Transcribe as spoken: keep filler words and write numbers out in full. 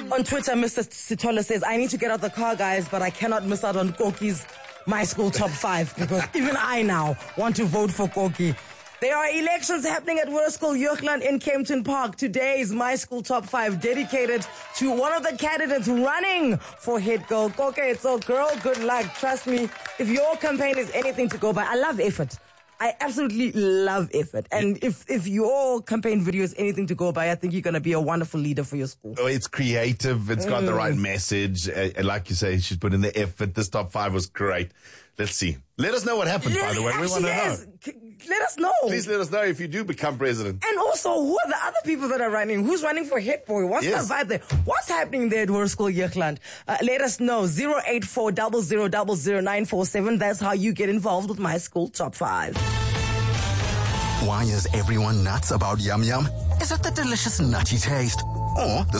On Twitter, Mister Sitola says, I need to get out the car, guys, but I cannot miss out on Koki's My School Top five because even I now want to vote for Koki. There are elections happening at Hoërskool Jeugland in Kempton Park. Today is My School Top five dedicated to one of the candidates running for head girl. Okay, so girl, good luck. Trust me, if your campaign is anything to go by, I love effort. I absolutely love effort. And if, if your campaign video is anything to go by, I think you're going to be a wonderful leader for your school. Oh, it's creative. It's got Mm. the right message. Uh, like you say, she's put in the effort. This top five was great. Let's see. Let us know what happened, by the way. We want to yes. know. C- Let us know. Please let us know if you do become president. And also, who are the other people that are running? Who's running for head boy? What's Yes. the vibe there? What's happening there at Hoërskool Jeugland? Uh, let us know. zero eight four zero zero zero zero nine four seven. That's how you get involved with My School Top five. Why is everyone nuts about Yum Yum? Is it the delicious nutty taste? Or the